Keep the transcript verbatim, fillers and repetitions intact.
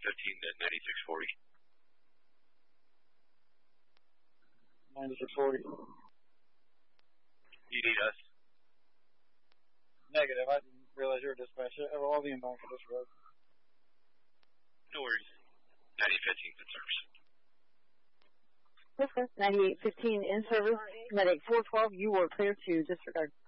fifteen to ninety-six forty. ninety-six forty. You need us? Negative. I didn't realize you were dispatched. I'll be inbound for this road. No worries. ninety fifteen in service. ninety-eight fifteen in service. Medic four twelve, you were clear to disregard.